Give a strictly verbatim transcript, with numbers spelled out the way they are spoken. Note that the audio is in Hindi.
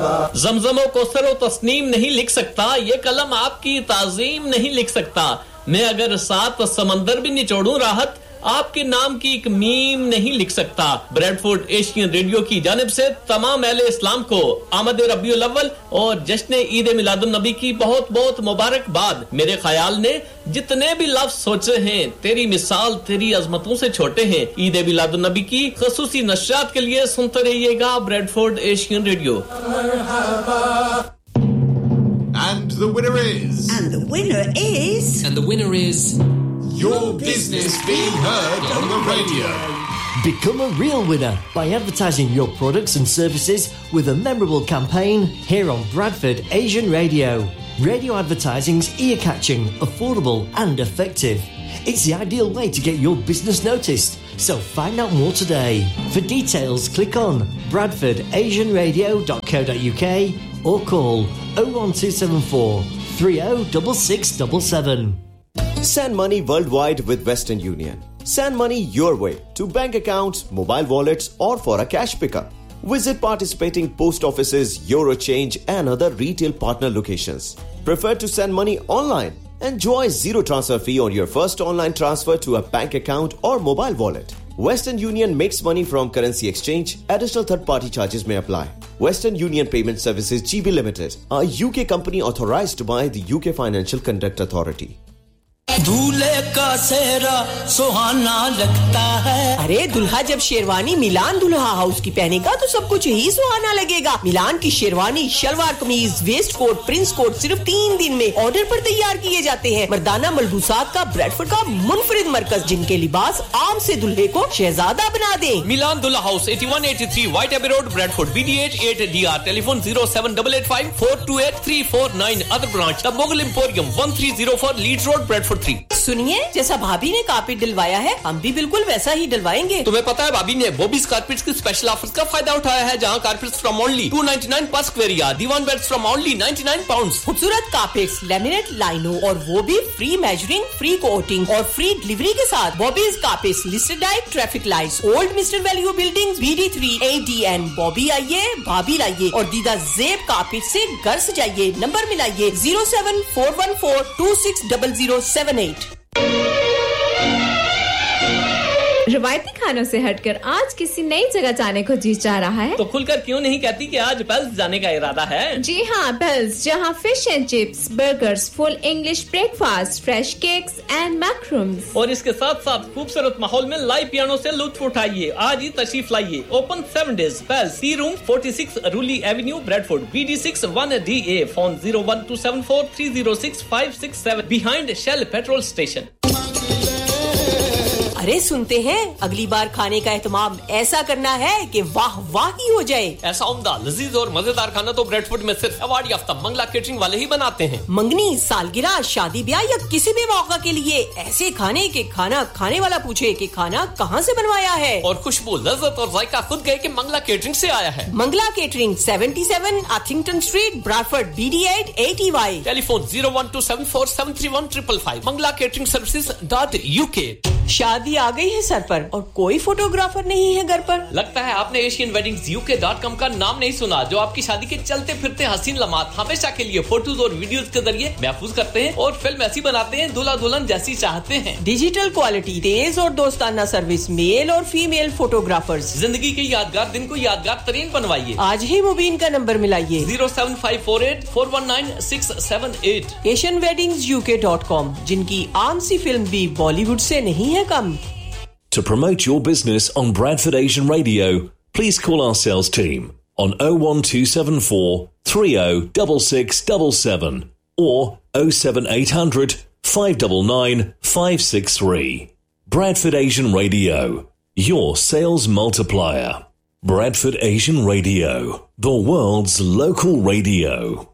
जमजमो कोसरो तस्नीम नहीं लिख सकता, ये कलम आपकी ताजीम नहीं लिख सकता। मैं अगर सात समंदर भी निचोड़ूं राहत, आपके नाम की एक मीम नहीं लिख सकता। ब्रैडफोर्ड एशियन रेडियो की जानिब से तमाम अहले इस्लाम को आमद रबीउल अव्वल और जश्न ईद मिलादुन नबी की बहुत बहुत मुबारकबाद। मेरे ख्याल ने जितने भी लफ्ज सोचे हैं, तेरी मिसाल तेरी अजमतों से छोटे हैं। ईद मिलादुन नबी की खसूसी नशरियात के लिए सुनते रहिएगा Bradford Asian radio. And the winner is And the winner is And the winner is Your Business Being Heard on the Radio. Become a real winner by advertising your products and services with a memorable campaign here on Bradford Asian Radio. Radio advertising's ear-catching, affordable and effective. It's the ideal way to get your business noticed. So find out more today. For details, click on bradford asian radio dot co dot uk or call oh one two seven four three oh six six seven seven. Send money worldwide with Western Union. Send money your way to bank accounts, mobile wallets or for a cash pickup. Visit participating post offices, Eurochange and other retail partner locations. Prefer to send money online? Enjoy zero transfer fee on your first online transfer to a bank account or mobile wallet. Western Union makes money from currency exchange. Additional third-party charges may apply. Western Union Payment Services G B Limited, a U K company authorized by the U K Financial Conduct Authority. दूल्हे का सेहरा सुहाना लगता है। अरे दुल्हा जब शेरवानी मिलान दुल्हा हाउस की पहनेगा तो सब कुछ ही सुहाना लगेगा। मिलान की शेरवानी, शलवार कमीज, वेस्ट कोट, प्रिंस कोट सिर्फ तीन दिन में ऑर्डर पर तैयार किए जाते हैं। मर्दाना मलबूसात का ब्रैडफोर्ड का मुनफरिद मरकज, जिनके लिबास आम से दुल्हे को शहजादा बना दे। मिलान दुल्हा house eighty-one eighty-three White Abbey Road, Bradford, B D H eight D R, telephone oh seven eight eight five four two eight three four nine, other branch The Mughal Emporium one three oh four Leeds Road, Bradford three। सुनिए, जैसा भाभी ने कारपेट डलवाया है, हम भी बिल्कुल वैसा ही डलवाएंगे। तुम्हें पता है भाभी ने बॉबीज कारपेट्स की स्पेशल ऑफर्स का फायदा उठाया है, जहां carpets from only two ninety-nine पर square yard, Diwan beds from only ninety-nine pounds. खूबसूरत कारपेट्स, लैमिनेट लाइनों और वो भी फ्री मेजरिंग, फ्री कोटिंग और फ्री डिलीवरी के साथ। Bobby's carpets, listed diet, traffic lights, old mister value building, B D three A D N। Bobby आइए, भाभी लाइए और दीदा जेब कारपेट से घर सजाइए। Number मिलाइए zero seven four one four two six zero zero seven eight। रवायती खानों से हटकर आज किसी नई जगह जाने को जी चाह रहा है तो खुलकर क्यों नहीं कहती कि आज पेल्स जाने का इरादा है। जी हाँ, पेल्स, जहाँ fish and chips, burgers, full English breakfast, fresh cakes and मैक्रूम्स और इसके साथ साथ खूबसूरत माहौल में लाइव पियानो से लुत्फ उठाइए। आज ही तशरीफ लाइए। Open seven days. Pails, T room forty-six रूली Avenue, Bradford, B D six one D A, phone zero one two seven four three zero six five six seven, behind shell petrol station. अरे सुनते हैं, अगली बार खाने का एहतमाम ऐसा करना है कि वाह वाह ही हो जाए। ऐसा उम्दा, लजीज और मजेदार खाना तो ब्रैडफोर्ड में सिर्फ अवार्ड याफ्ता मंगला केटरिंग वाले ही बनाते हैं। मंगनी, सालगिरह, शादी ब्याह या किसी भी मौका के लिए ऐसे खाने के खाना खाने वाला पूछे कि खाना कहाँ से बनवाया है और खुशबू, लज्जत और जायका खुद गए कि मंगला केटरिंग से आया है। Mangla catering seventy-seven Arthington Street, Bradford, B D eight eighty Y, telephone zero one two seven four seven three one five five, Mangla catering services dot U K। शादी आ गई है सर पर और कोई फोटोग्राफर नहीं है घर पर। लगता है आपने Asian weddings U K dot com का नाम नहीं सुना, जो आपकी शादी के चलते फिरते हसीन लम्हात हमेशा के लिए फोटोज और वीडियोस के जरिए महफूज करते हैं और फिल्म ऐसी बनाते हैं दूल्हा दुल्हन जैसी चाहते हैं। डिजिटल क्वालिटी, तेज और दोस्ताना सर्विस, मेल और फीमेल फोटोग्राफर्स। जिंदगी के यादगार दिन को यादगार तरीन बनवाइए। आज ही मुबीन का number मिलाइए zero seven five four eight four one nine six seven eight। Asian weddings U K dot com, जिनकी आम सी फिल्म भी बॉलीवुड से नहीं है कम। To promote your business on Bradford Asian Radio, please call our sales team on oh one two seven four three oh six six seven seven or oh seven eight hundred five nine nine five six three. Bradford Asian Radio, your sales multiplier. Bradford Asian Radio, the world's local radio.